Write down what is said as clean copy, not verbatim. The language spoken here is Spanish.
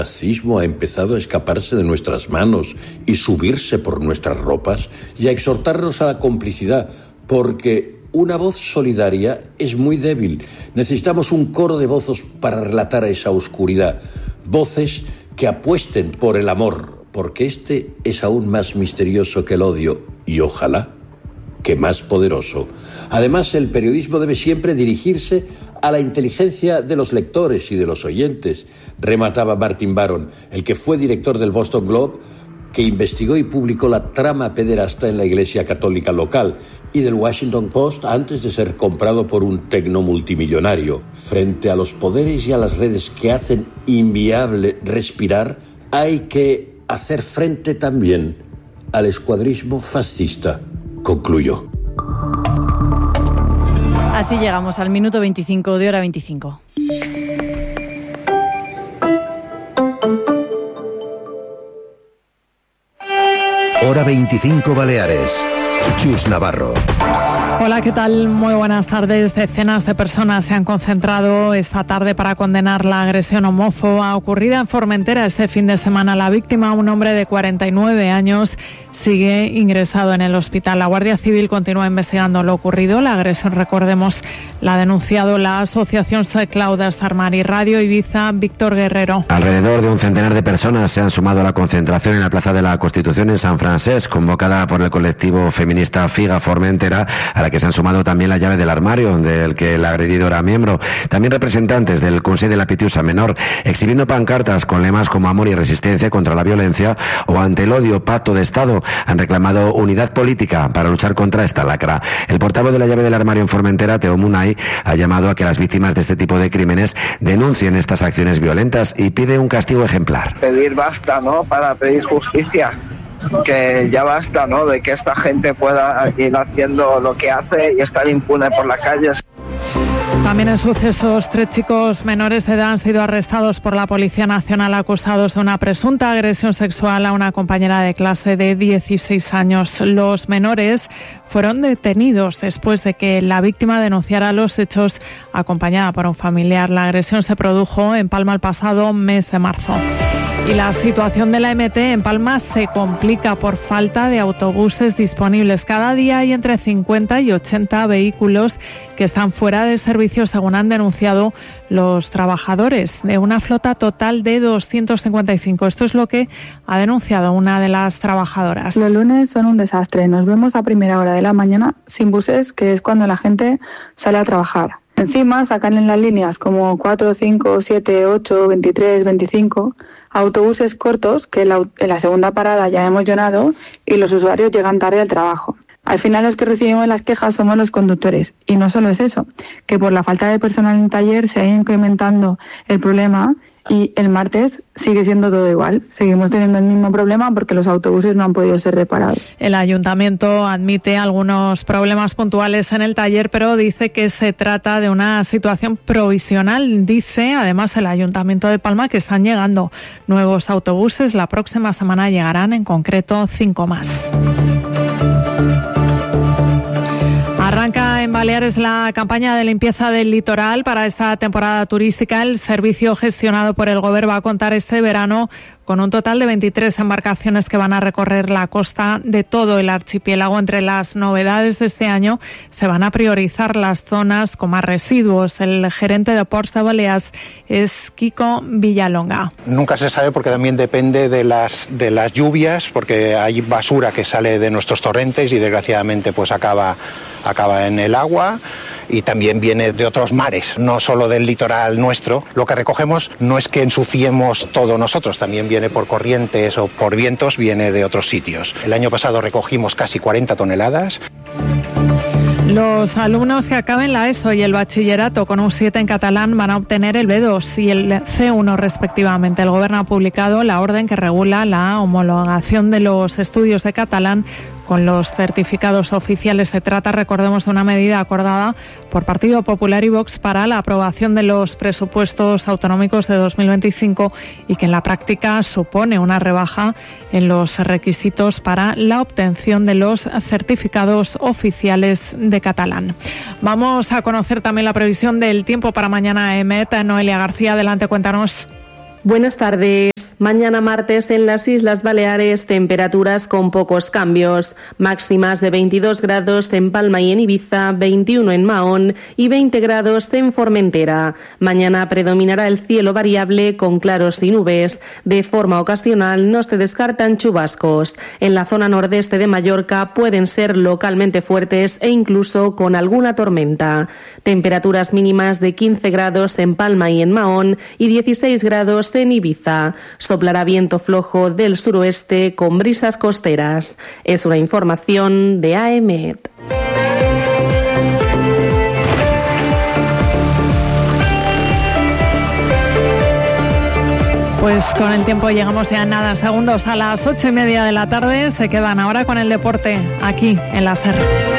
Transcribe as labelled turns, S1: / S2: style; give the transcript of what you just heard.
S1: fascismo ha empezado a escaparse de nuestras manos y subirse por nuestras ropas y a exhortarnos a la complicidad, porque una voz solidaria es muy débil. Necesitamos un coro de voces para relatar a esa oscuridad. Voces que apuesten por el amor, porque este es aún más misterioso que el odio y ojalá que más poderoso. Además, el periodismo debe siempre dirigirse a la inteligencia de los lectores y de los oyentes, remataba Martin Baron, el que fue director del Boston Globe, que investigó y publicó la trama pederasta en la Iglesia Católica local, y del Washington Post antes de ser comprado por un tecnomultimillonario. Frente a los poderes y a las redes que hacen inviable respirar, hay que hacer frente también al escuadrismo fascista, concluyó.
S2: Así llegamos al minuto 25 de Hora 25.
S3: Hora 25 Baleares. Chus Navarro.
S4: Hola, ¿qué tal? Muy buenas tardes. Decenas de personas se han concentrado esta tarde para condenar la agresión homófoba ocurrida en Formentera este fin de semana. La víctima, un hombre de 49 años, sigue ingresado en el hospital. La Guardia Civil continúa investigando lo ocurrido. La agresión, recordemos, la ha denunciado la asociación SECLAUD Armar y Radio Ibiza, Víctor Guerrero.
S5: Alrededor de un centenar de personas se han sumado a la concentración en la Plaza de la Constitución en San Francesc, convocada por el colectivo feminista Figa Formentera, a la que se han sumado también la Llave del Armario, del que el agredido era miembro. También representantes del Consell de la Pitiusa Menor, exhibiendo pancartas con lemas como amor y resistencia contra la violencia o ante el odio, pacto de Estado. Han reclamado unidad política para luchar contra esta lacra. El portavoz de la Llave del Armario en Formentera, Teo Munay, ha llamado a que las víctimas de este tipo de crímenes denuncien estas acciones violentas y pide un castigo ejemplar.
S6: Pedir basta, ¿no? Para pedir justicia. Que ya basta, ¿no? De que esta gente pueda ir haciendo lo que hace y estar impune por las calles.
S4: También en sucesos, 3 chicos menores de edad han sido arrestados por la Policía Nacional acusados de una presunta agresión sexual a una compañera de clase de 16 años. Los menores fueron detenidos después de que la víctima denunciara los hechos acompañada por un familiar. La agresión se produjo en Palma el pasado mes de marzo. Y la situación de la MT en Palma se complica por falta de autobuses disponibles. Cada día hay entre 50 y 80 vehículos que están fuera de servicio, según han denunciado los trabajadores, de una flota total de 255. Esto es lo que ha denunciado una de las trabajadoras.
S7: Los lunes son un desastre. Nos vemos a primera hora de la mañana sin buses, que es cuando la gente sale a trabajar. Encima sacan en las líneas como 4, 5, 7, 8, 23, 25 autobuses cortos que en la segunda parada ya hemos llenado y los usuarios llegan tarde al trabajo. Al final los que recibimos las quejas somos los conductores. Y no solo es eso, que por la falta de personal en el taller se ha ido incrementando el problema y el martes sigue siendo todo igual. Seguimos teniendo el mismo problema porque los autobuses no han podido ser reparados.
S4: El ayuntamiento admite algunos problemas puntuales en el taller, pero dice que se trata de una situación provisional. Dice además el Ayuntamiento de Palma que están llegando nuevos autobuses. La próxima semana llegarán en concreto 5 más. Arranca en Baleares la campaña de limpieza del litoral para esta temporada turística. El servicio gestionado por el Gobierno va a contar este verano con un total de 23 embarcaciones que van a recorrer la costa de todo el archipiélago. Entre las novedades de este año se van a priorizar las zonas con más residuos. El gerente de Ports de Balears es Kiko Villalonga.
S8: Nunca se sabe porque también depende de las lluvias, porque hay basura que sale de nuestros torrentes y desgraciadamente pues acaba en el agua. Y también viene de otros mares, no solo del litoral nuestro. Lo que recogemos no es que ensuciemos todo nosotros, también viene por corrientes o por vientos, viene de otros sitios. El año pasado recogimos casi 40 toneladas.
S4: Los alumnos que acaben la ESO y el bachillerato con un 7 en catalán van a obtener el B2 y el C1 respectivamente. El Gobierno ha publicado la orden que regula la homologación de los estudios de catalán con los certificados oficiales. Se trata, recordemos, de una medida acordada por Partido Popular y Vox para la aprobación de los presupuestos autonómicos de 2025 y que en la práctica supone una rebaja en los requisitos para la obtención de los certificados oficiales de catalán. Vamos a conocer también la previsión del tiempo para mañana, EMET. Noelia García, adelante, cuéntanos.
S9: Buenas tardes. Mañana martes en las Islas Baleares temperaturas con pocos cambios, máximas de 22 grados en Palma y en Ibiza, 21 en Mahón y 20 grados en Formentera. Mañana predominará el cielo variable con claros y nubes. De forma ocasional no se descartan chubascos. En la zona nordeste de Mallorca pueden ser localmente fuertes e incluso con alguna tormenta. Temperaturas mínimas de 15 grados en Palma y en Mahón y 16 grados en Ibiza. Soplará viento flojo del suroeste con brisas costeras. Es una información de AEMET.
S4: Pues con el tiempo llegamos ya en nada segundos a las 8:30 de la tarde. Se quedan ahora con el deporte aquí en la SER.